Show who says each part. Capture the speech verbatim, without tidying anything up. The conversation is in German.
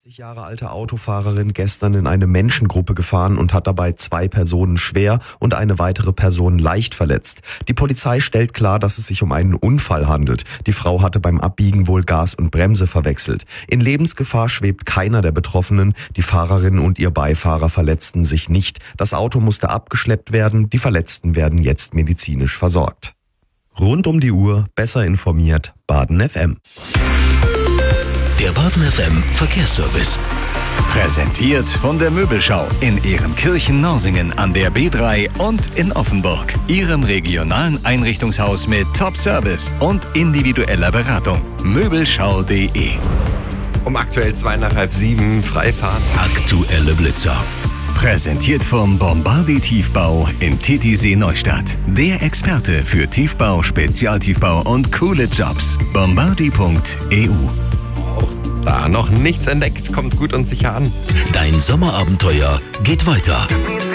Speaker 1: sechzig Jahre alte Autofahrerin gestern in eine Menschengruppe gefahren und hat dabei zwei Personen schwer und eine weitere Person leicht verletzt. Die Polizei stellt klar, dass es sich um einen Unfall handelt. Die Frau hatte beim Abbiegen wohl Gas und Bremse verwechselt. In Lebensgefahr schwebt keiner der Betroffenen. Die Fahrerin und ihr Beifahrer verletzten sich nicht. Das Auto musste abgeschleppt werden. Die Verletzten werden jetzt medizinisch versorgt. Rund um die Uhr, besser informiert, Baden F M.
Speaker 2: Der Baden F M Verkehrsservice. Präsentiert von der Möbelschau in Ehrenkirchen-Norsingen an der B drei und in Offenburg. Ihrem regionalen Einrichtungshaus mit Top-Service und individueller Beratung. Möbelschau punkt de.
Speaker 3: Um aktuell zwei nach halb sieben, Freifahrt.
Speaker 2: Aktuelle Blitzer. Präsentiert vom Bombardi Tiefbau in Titisee Neustadt. Der Experte für Tiefbau, Spezialtiefbau und coole Jobs. bombardi punkt e u.
Speaker 3: Da noch nichts entdeckt, kommt gut und sicher an.
Speaker 2: Dein Sommerabenteuer geht weiter.